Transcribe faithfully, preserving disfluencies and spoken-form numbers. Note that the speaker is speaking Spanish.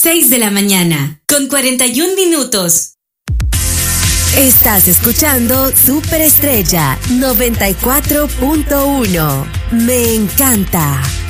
seis de la mañana, con cuarenta y un minutos. Estás escuchando Superestrella noventa y cuatro punto uno. Me encanta.